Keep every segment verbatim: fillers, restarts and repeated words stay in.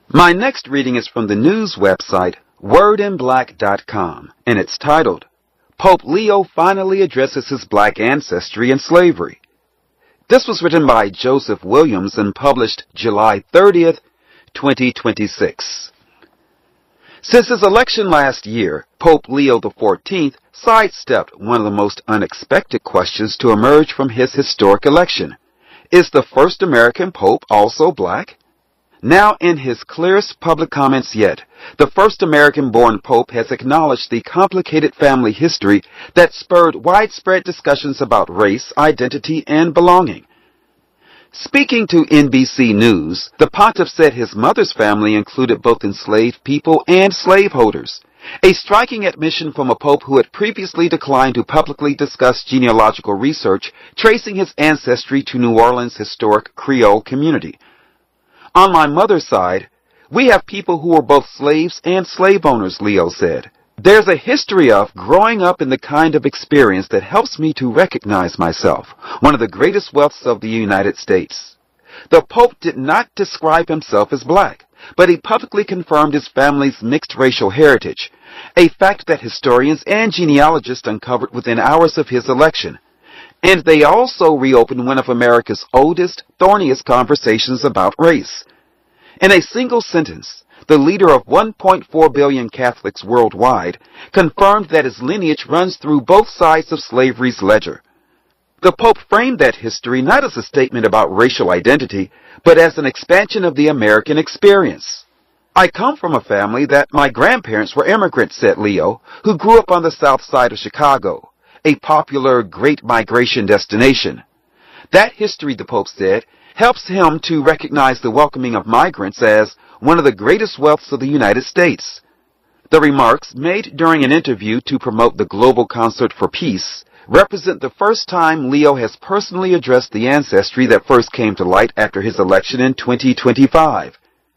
My next reading is from the news website word in black dot com, and it's titled, Pope Leo Finally Addresses His Black Ancestry and Slavery. This was written by Joseph Williams and published July thirtieth, twenty twenty-six. Since his election last year, Pope Leo the fourteenth sidestepped one of the most unexpected questions to emerge from his historic election. Is the first American pope also black? Now, in his clearest public comments yet, the first American-born pope has acknowledged the complicated family history that spurred widespread discussions about race, identity, and belonging. Speaking to N B C News, the pontiff said his mother's family included both enslaved people and slaveholders, a striking admission from a pope who had previously declined to publicly discuss genealogical research tracing his ancestry to New Orleans' historic Creole community. On my mother's side, we have people who were both slaves and slave owners, Leo said. There's a history of growing up in the kind of experience that helps me to recognize myself, one of the greatest wealths of the United States. The Pope did not describe himself as black, but he publicly confirmed his family's mixed racial heritage, a fact that historians and genealogists uncovered within hours of his election. And they also reopened one of America's oldest, thorniest conversations about race. In a single sentence, the leader of one point four billion Catholics worldwide confirmed that his lineage runs through both sides of slavery's ledger. The Pope framed that history not as a statement about racial identity, but as an expansion of the American experience. I come from a family that my grandparents were immigrants, said Leo, who grew up on the south side of Chicago, a popular Great Migration destination. That history, the Pope said, helps him to recognize the welcoming of migrants as one of the greatest wealths of the United States. The remarks, made during an interview to promote the Global Concert for Peace, represent the first time Leo has personally addressed the ancestry that first came to light after his election in twenty twenty-five.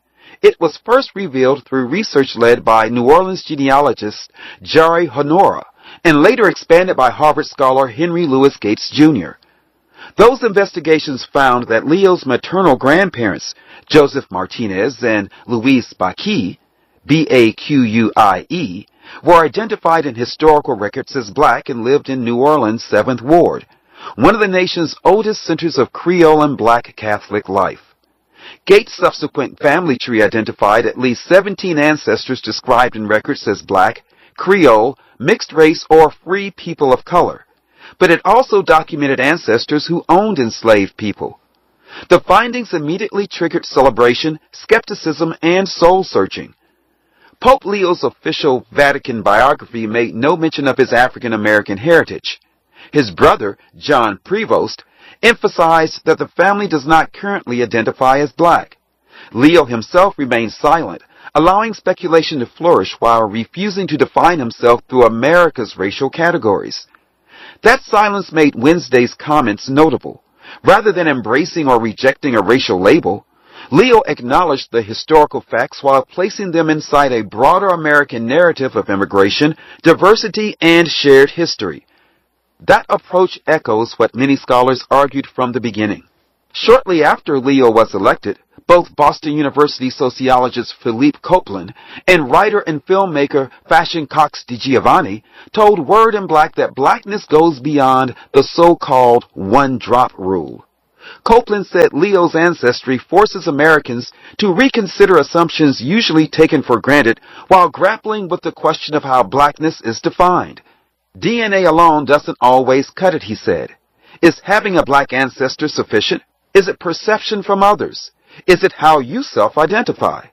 It was first revealed through research led by New Orleans genealogist Jari Honora, and later expanded by Harvard scholar Henry Louis Gates, Junior Those investigations found that Leo's maternal grandparents, Joseph Martinez and Louise Baquie, B A Q U I E, were identified in historical records as black and lived in New Orleans' seventh Ward, one of the nation's oldest centers of Creole and black Catholic life. Gates' subsequent family tree identified at least seventeen ancestors described in records as black, Creole, mixed race, or free people of color. But it also documented ancestors who owned enslaved people. The findings immediately triggered celebration, skepticism, and soul-searching. Pope Leo's official Vatican biography made no mention of his African-American heritage. His brother, John Prevost, emphasized that the family does not currently identify as black. Leo himself remained silent, allowing speculation to flourish while refusing to define himself through America's racial categories. That silence made Wednesday's comments notable. Rather than embracing or rejecting a racial label, Leo acknowledged the historical facts while placing them inside a broader American narrative of immigration, diversity, and shared history. That approach echoes what many scholars argued from the beginning. Shortly after Leo was elected, both Boston University sociologist Philippe Copeland and writer and filmmaker Fashion Cox DiGiovanni told Word in Black that blackness goes beyond the so-called one-drop rule. Copeland said Leo's ancestry forces Americans to reconsider assumptions usually taken for granted while grappling with the question of how blackness is defined. D N A alone doesn't always cut it, he said. Is having a black ancestor sufficient? Is it perception from others? Is it how you self-identify?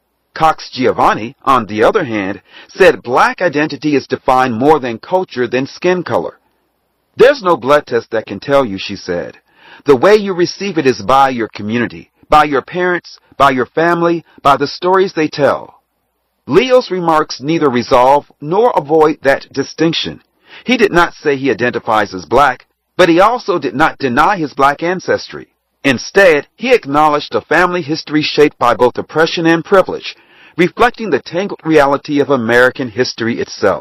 Cox Giovanni, on the other hand, said black identity is defined more than culture than skin color. There's no blood test that can tell you, she said. The way you receive it is by your community, by your parents, by your family, by the stories they tell. Leo's remarks neither resolve nor avoid that distinction. He did not say he identifies as black, but he also did not deny his black ancestry. Instead, he acknowledged a family history shaped by both oppression and privilege, reflecting the tangled reality of American history itself.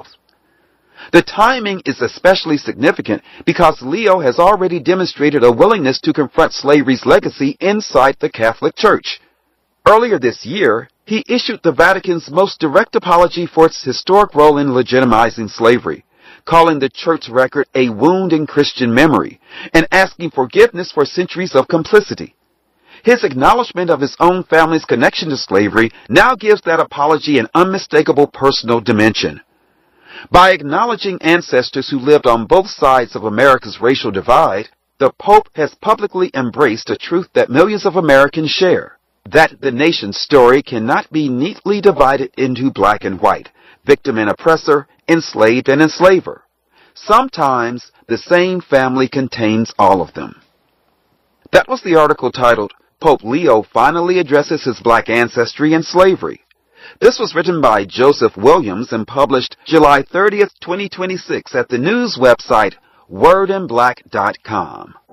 The timing is especially significant because Leo has already demonstrated a willingness to confront slavery's legacy inside the Catholic Church. Earlier this year, He issued the Vatican's most direct apology for its historic role in legitimizing slavery, calling the church record a wound in Christian memory and asking forgiveness for centuries of complicity. His acknowledgement of his own family's connection to slavery now gives that apology an unmistakable personal dimension. By acknowledging ancestors who lived on both sides of America's racial divide, the Pope has publicly embraced a truth that millions of Americans share, that the nation's story cannot be neatly divided into black and white, victim and oppressor, enslaved and enslaver. Sometimes the same family contains all of them. That was the article titled, Pope Leo Finally Addresses His Black Ancestry and Slavery. This was written by Joseph Williams and published July thirtieth, twenty twenty-six at the news website word and black dot com.